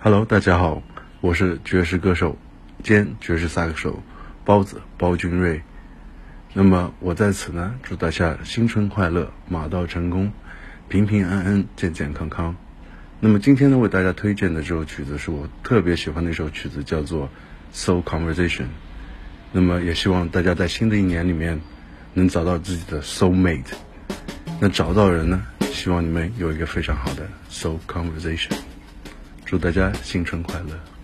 Hello， 大家好，我是爵士歌手兼爵士萨克手包君瑞。那么我在此呢，祝大家新春快乐，马到成功，平平安安，健健康康。那么今天呢，为大家推荐的这首曲子是我特别喜欢的一首曲子，叫做 Soul Conversation。那么也希望大家在新的一年里面能找到自己的 soul mate。那找到人呢，希望你们有一个非常好的 soul conversation。祝大家新春快乐。